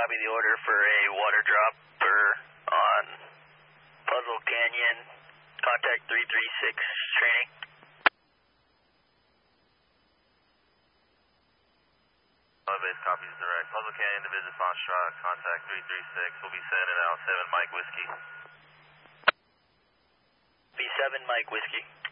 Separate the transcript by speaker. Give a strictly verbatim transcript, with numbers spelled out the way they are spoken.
Speaker 1: copy the order for a water dropper on Puzzle Canyon. Contact three three six training.
Speaker 2: My base copies direct. Puzzle Canyon, Division Foxtrot, contact three three six. We'll be sending out seven Mike Whiskey.
Speaker 1: B seven Mike Whiskey.